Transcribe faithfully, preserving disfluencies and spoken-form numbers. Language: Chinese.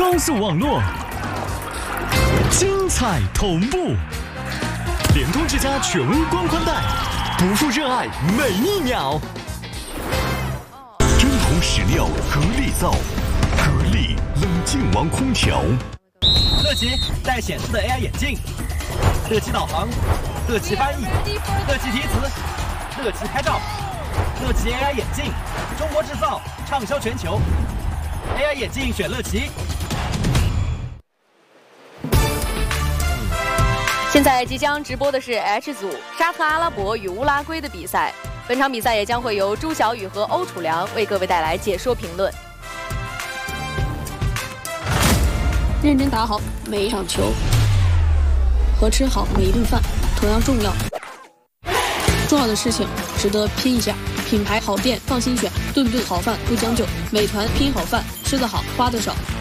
高速网络，精彩同步，联通之家全屋光宽带，不负热爱每一秒。真空实料格力造，格力冷静王空调。 乐奇带显示的 A I 眼镜，乐奇导航，乐奇翻译，乐奇提词，乐奇拍照，乐奇 A I 眼镜，中国制造，畅销全球。A I 眼镜选乐奇。 现在即将直播的是 H 组沙特阿拉伯与乌拉圭的比赛，本场比赛也将会由朱晓宇和欧楚良为各位带来解说评论。 认真打好每一场球，和吃好每一顿饭同样重要。重要的事情值得拼一下。品牌好店放心选，顿顿好饭不将就。美团拼好饭，吃得好，花得少。